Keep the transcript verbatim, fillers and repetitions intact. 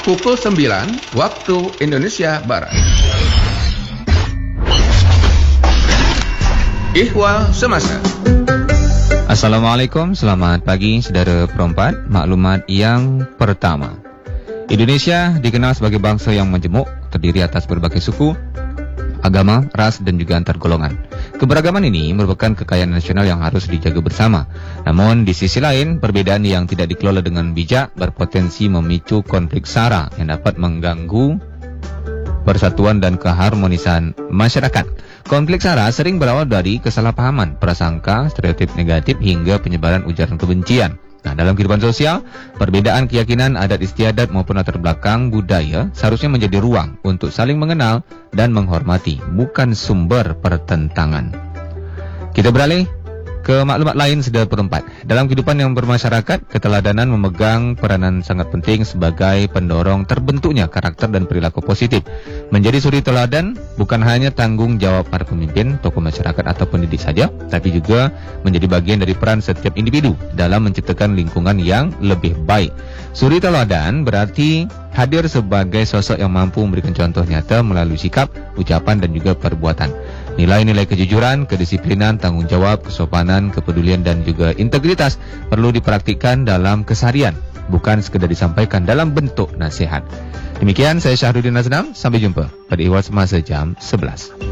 pukul sembilan waktu Indonesia Barat. Ihwal Semasa. Assalamualaikum, selamat pagi saudara perempat. Maklumat yang pertama, Indonesia dikenal sebagai bangsa yang majemuk, terdiri atas berbagai suku, agama, ras dan juga antar golongan. Keberagaman ini merupakan kekayaan nasional yang harus dijaga bersama. Namun di sisi lain, perbedaan yang tidak dikelola dengan bijak berpotensi memicu konflik sara yang dapat mengganggu persatuan dan keharmonisan masyarakat. Konflik sara sering berawal dari kesalahpahaman, prasangka, stereotip negatif hingga penyebaran ujaran kebencian. Nah, dalam kehidupan sosial, perbedaan keyakinan, adat istiadat maupun latar belakang budaya seharusnya menjadi ruang untuk saling mengenal dan menghormati, bukan sumber pertentangan. Kita beralih ke maklumat lain saudara perempat. Dalam kehidupan yang bermasyarakat, keteladanan memegang peranan sangat penting sebagai pendorong terbentuknya karakter dan perilaku positif. Menjadi suri teladan bukan hanya tanggung jawab para pemimpin, tokoh masyarakat atau pendidik saja, tapi juga menjadi bagian dari peran setiap individu dalam menciptakan lingkungan yang lebih baik. Suri teladan berarti hadir sebagai sosok yang mampu memberikan contoh nyata melalui sikap, ucapan dan juga perbuatan. Nilai-nilai kejujuran, kedisiplinan, tanggung jawab, kesopanan, kepedulian dan juga integritas perlu dipraktikkan dalam keseharian, bukan sekedar disampaikan dalam bentuk nasihat. Demikian saya Syahrudin Aznam, sampai jumpa pada Ihwal Semasa jam sebelas.